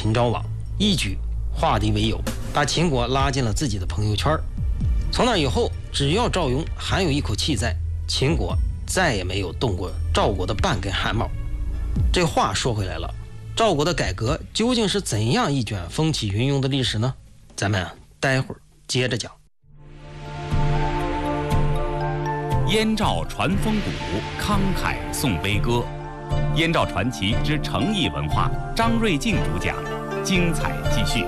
秦昭王，一举化敌为友，把秦国拉进了自己的朋友圈。从那以后，只要赵雍还有一口气在，秦国再也没有动过赵国的半根汗毛。这话说回来了，赵国的改革究竟是怎样一卷风起云涌的历史呢？咱们待会儿接着讲。 燕赵传风骨，慷慨颂悲歌。燕赵传奇之诚意文化，张瑞静主讲，精彩继续。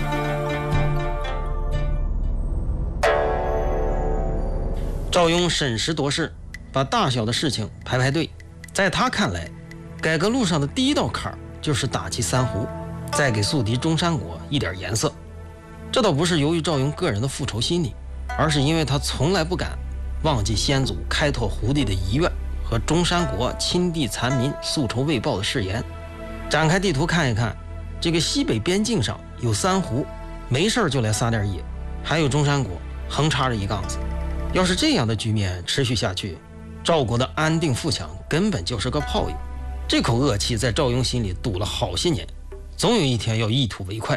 赵雍审时度势，把大小的事情排队。在他看来，改革路上的第一道坎儿就是打击三胡，再给宿敌中山国一点颜色。这倒不是由于赵雍个人的复仇心理，而是因为他从来不敢忘记先祖开拓胡地的遗愿和中山国亲地残民宿仇未报的誓言。展开地图看一看，这个西北边境上有三胡，没事就来撒点野，还有中山国横插着一杠子。要是这样的局面持续下去，赵国的安定富强根本就是个泡影。这口恶气在赵雍心里堵了好些年，总有一天要一吐为快。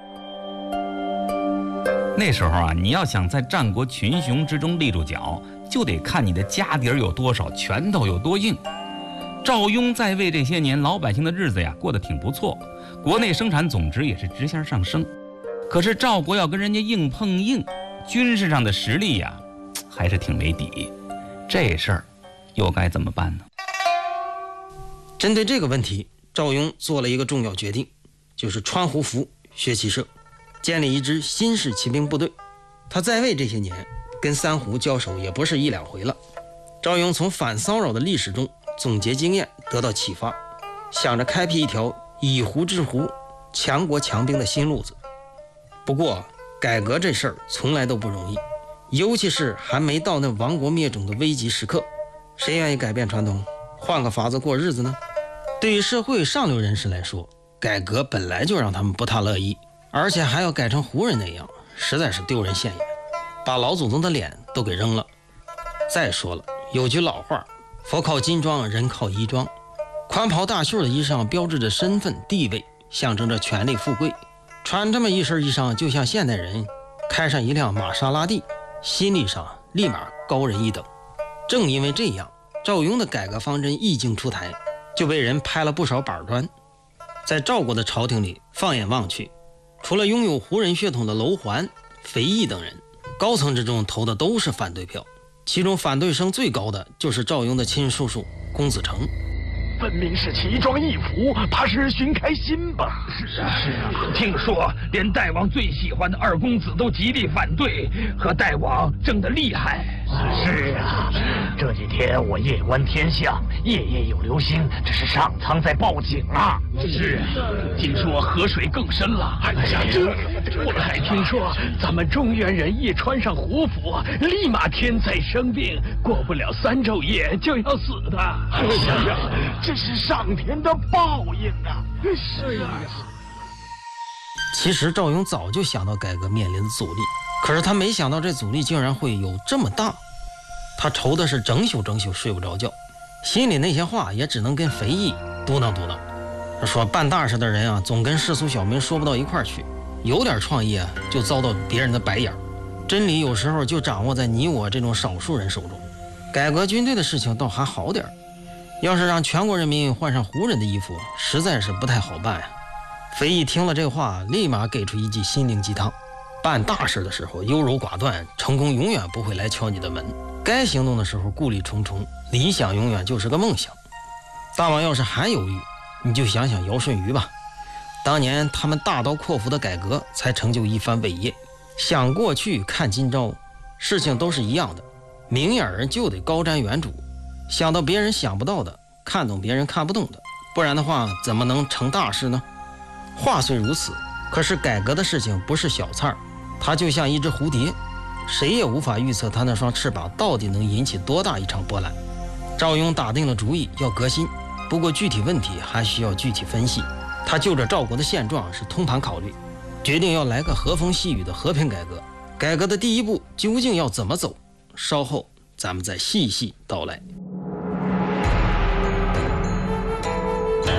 那时候啊，你要想在战国群雄之中立住脚，就得看你的家底儿有多少，拳头有多硬。赵雍在位这些年，老百姓的日子呀过得挺不错，国内生产总值也是直线上升。可是赵国要跟人家硬碰硬，军事上的实力呀还是挺没底，这事儿又该怎么办呢？ 针对这个问题，赵雍做了一个重要决定，就是穿胡服学骑射，建立一支新式骑兵部队。他在位这些年，跟三胡交手也不是一两回了。赵雍从反骚扰的历史中总结经验，得到启发，想着开辟一条以胡制胡、强国强兵的新路子。不过，改革这事儿从来都不容易，尤其是还没到那亡国灭种的危急时刻，谁愿意改变传统，换个法子过日子呢？对于社会上流人士来说，改革本来就让他们不太乐意，而且还要改成胡人那样，实在是丢人现眼，把老祖宗的脸都给扔了。再说了，有句老话，佛靠金装，人靠衣装。宽袍大袖的衣裳标志着身份地位，象征着权力富贵。穿这么一身衣裳，就像现代人开上一辆玛莎拉蒂，心理上立马高人一等。正因为这样，赵雍的改革方针一经出台，就被人拍了不少板砖。在赵国的朝廷里，放眼望去，除了拥有胡人血统的楼桓、肥义等人，高层之中投的都是反对票。其中反对声最高的就是赵雍的亲叔叔公子成。 分明是奇装异服，怕是寻开心吧？是啊，听说连大王最喜欢的二公子都极力反对，和大王争得厉害。是啊，这几天我夜观天象，夜夜有流星，这是上苍在报警啊！是啊，听说河水更深了。哎呀，我们还听说咱们中原人一穿上胡服，立马天灾生病，过不了3昼夜就要死的。哎呀，这是上天的报应啊！是啊。 其实赵雍早就想到改革面临的阻力，可是他没想到这阻力竟然会有这么大。他愁的是整宿睡不着觉，心里那些话也只能跟肥义嘟囔嘟囔。说办大事的人啊，总跟世俗小民说不到一块儿去，有点创意啊，就遭到别人的白眼。真理有时候就掌握在你我这种少数人手中。改革军队的事情倒还好点，要是让全国人民换上胡人的衣服，实在是不太好办呀。肥义听了这话，立马给出一剂心灵鸡汤：办大事的时候优柔寡断，成功永远不会来敲你的门；该行动的时候顾虑重重，理想永远就是个梦想。大王要是还犹豫，你就想想尧舜禹吧，当年他们大刀阔斧的改革，才成就一番伟业。想过去看今朝，事情都是一样的，明眼人就得高瞻远瞩，想到别人想不到的，看懂别人看不懂的，不然的话怎么能成大事呢？话虽如此，可是改革的事情不是小菜，它就像一只蝴蝶，谁也无法预测它那双翅膀到底能引起多大一场波澜。赵雍打定了主意要革新，不过具体问题还需要具体分析。他就着赵国的现状是通盘考虑，决定要来个和风细雨的和平改革。改革的第一步究竟要怎么走？稍后咱们再细细道来。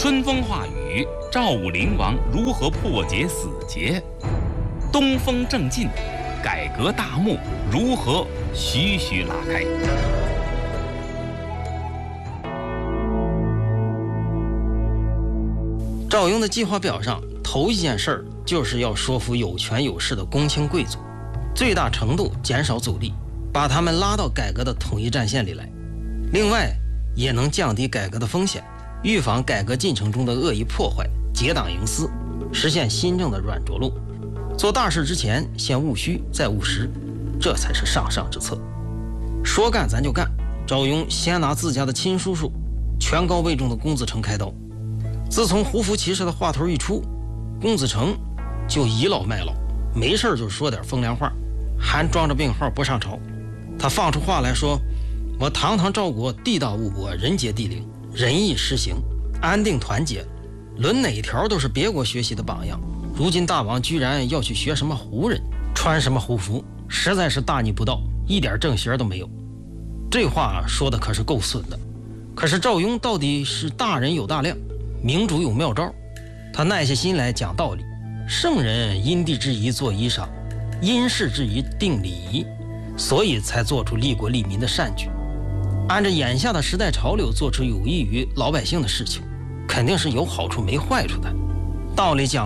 春风化雨，赵武灵王如何破解死结？东风正劲，改革大幕如何徐徐拉开？ 赵雍的计划表上，头一件事儿就是要说服有权有势的公卿贵族，最大程度减少阻力，把他们拉到改革的统一战线里来。另外，也能降低改革的风险，预防改革进程中的恶意破坏，结党营私，实现新政的软着陆。做大事之前，先务虚，再务实，这才是上上之策。说干咱就干，赵雍先拿自家的亲叔叔，权高位重的公子成开刀。自从胡服骑士的话头一出，公子成就倚老卖老，没事就说点风凉话，还装着病号不上朝。他放出话来说，我堂堂赵国地大物博，人杰地灵，仁义施行，安定团结，论哪条都是别国学习的榜样。如今大王居然要去学什么胡人，穿什么胡服，实在是大逆不道，一点正形都没有。这话说的可是够损的。可是赵雍到底是大人有大量，明主有妙招，他耐下心来讲道理。圣人因地制宜做衣裳，因事制宜定礼仪，所以才做出利国利民的善举。按照眼下的时代潮流做出有益于老百姓的事情，肯定是有好处没坏处的。道理讲